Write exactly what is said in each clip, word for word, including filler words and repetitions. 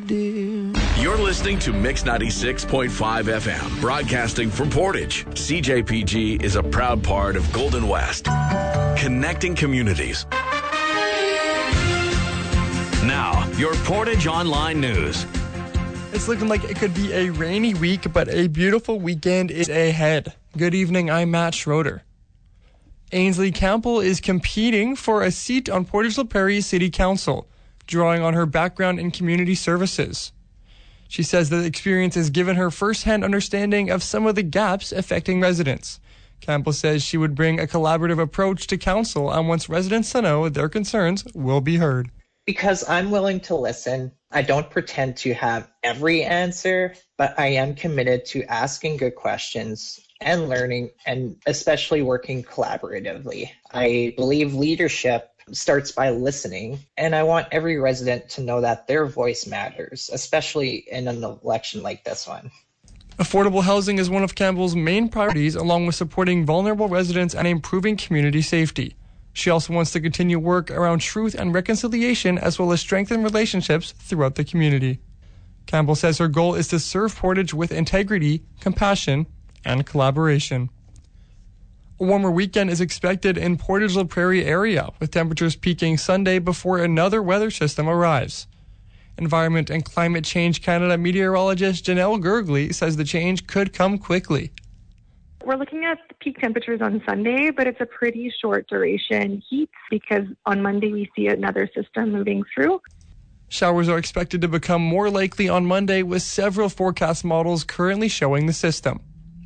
dear. You're listening to Mix ninety-six point five F M, broadcasting from Portage. C J P G is a proud part of Golden West, connecting communities. Now, your Portage Online News. It's looking like it could be a rainy week, but a beautiful weekend is ahead. Good evening, I'm Matt Schroeder. Ainsley Campbell is competing for a seat on Portage La Prairie City Council, drawing on her background in community services. She says the experience has given her first-hand understanding of some of the gaps affecting residents. Campbell says she would bring a collaborative approach to council, and once residents know their concerns will be heard. Because I'm willing to listen. I don't pretend to have every answer, but I am committed to asking good questions and learning, and especially working collaboratively. I believe leadership starts by listening, and I want every resident to know that their voice matters, especially in an election like this one. Affordable housing is one of Campbell's main priorities, along with supporting vulnerable residents and improving community safety. She also wants to continue work around truth and reconciliation, as well as strengthen relationships throughout the community. Campbell says her goal is to serve Portage with integrity, compassion, and collaboration. A warmer weekend is expected in Portage La Prairie area, with temperatures peaking Sunday before another weather system arrives. Environment and Climate Change Canada meteorologist Janelle Gergley says the change could come quickly. We're looking at peak temperatures on Sunday, but it's a pretty short duration heat because on Monday we see another system moving through. Showers are expected to become more likely on Monday, with several forecast models currently showing the system.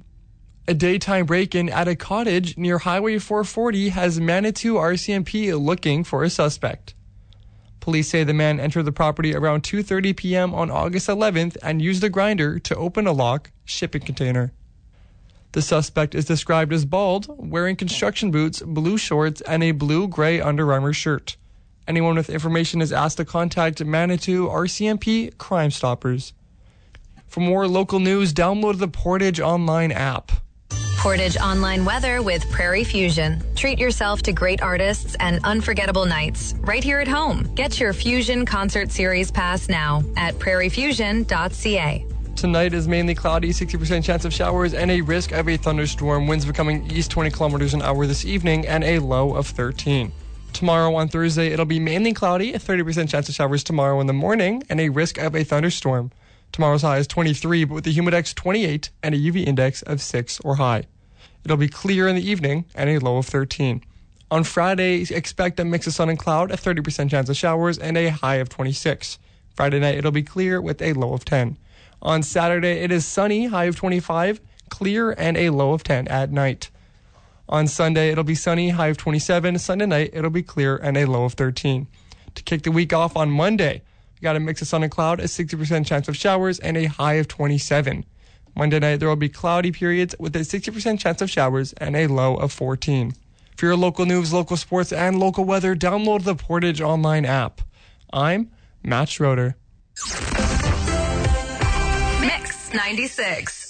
A daytime break-in at a cottage near Highway four forty has Manitou R C M P looking for a suspect. Police say the man entered the property around two thirty p.m. on August eleventh and used a grinder to open a locked shipping container. The suspect is described as bald, wearing construction boots, blue shorts, and a blue-gray Under Armour shirt. Anyone with information is asked to contact Manitou R C M P Crime Stoppers. For more local news, download the Portage Online app. Portage Online weather with Prairie Fusion. Treat yourself to great artists and unforgettable nights right here at home. Get your Fusion Concert Series pass now at prairie fusion dot c a. Tonight is mainly cloudy, sixty percent chance of showers, and a risk of a thunderstorm. Winds becoming east twenty kilometers an hour this evening, and a low of thirteen. Tomorrow on Thursday, it'll be mainly cloudy, a thirty percent chance of showers tomorrow in the morning, and a risk of a thunderstorm. Tomorrow's high is twenty-three, but with a humidex twenty-eight and a U V index of six or high. It'll be clear in the evening and a low of thirteen. On Friday, expect a mix of sun and cloud, a thirty percent chance of showers, and a high of twenty-six. Friday night, it'll be clear with a low of ten. On Saturday, it is sunny, high of twenty-five, clear, and a low of ten at night. On Sunday, it'll be sunny, high of twenty-seven. Sunday night, it'll be clear and a low of thirteen. To kick the week off on Monday, we got a mix of sun and cloud, a sixty percent chance of showers, and a high of twenty-seven. Monday night, there will be cloudy periods with a sixty percent chance of showers and a low of fourteen. For your local news, local sports, and local weather, download the Portage Online app. I'm Matt Schroeder. Mix ninety-six.